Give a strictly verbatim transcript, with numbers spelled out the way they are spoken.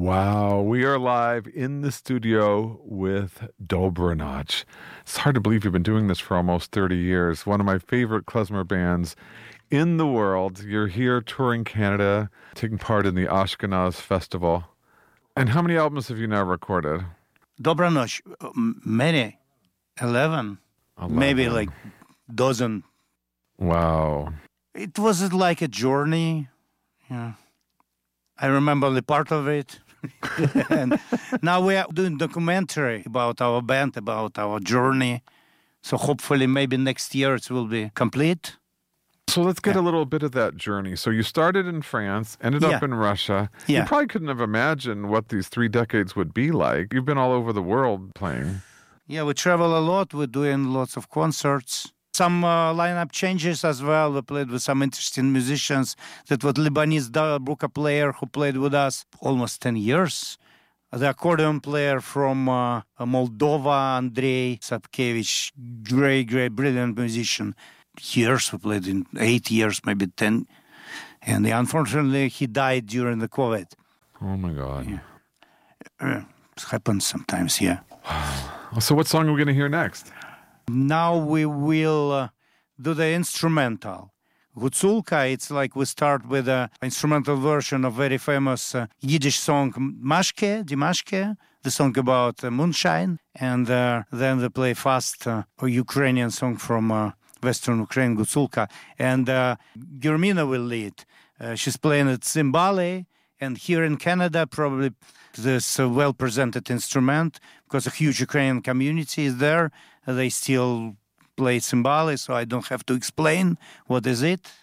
Wow, we are live in the studio with Dobranoc. It's hard to believe you've been doing this for almost thirty years. One of my favorite klezmer bands in the world. You're here touring Canada, taking part in the Ashkenaz Festival. And how many albums have you now recorded? Dobranoc, many, eleven, eleven. Maybe like dozen. Wow. It was like a journey. Yeah. I remember the part of it. And now we are doing documentary about our band, about our journey. So hopefully maybe next year it will be complete. So let's get yeah. a little bit of that journey. So you started in France, ended yeah. up in Russia. Yeah. You probably couldn't have imagined what these three decades would be like. You've been all over the world playing. Yeah, we travel a lot. We're doing lots of concerts. Some uh, lineup changes as well. We played with some interesting musicians. That was Lebanese darbuka player who played with us almost ten years. The accordion player from uh, Moldova, Andrei Sapkevich, great, great, brilliant musician. Years we played in eight years, maybe ten, and unfortunately he died during the COVID. Oh my God! Yeah. Uh, it happens sometimes. Yeah. So what song are we going to hear next? Now we will uh, do the instrumental. Gutsulka, it's like we start with an instrumental version of very famous uh, Yiddish song Mashke, Dimashke, the song about uh, moonshine, and uh, then they play fast uh, a Ukrainian song from uh, Western Ukraine, Gutsulka, and uh, Germina will lead. Uh, she's playing at cymbali, and here in Canada, probably this uh, well-presented instrument, because a huge Ukrainian community is there. They still play cymbali, so I don't have to explain what is it.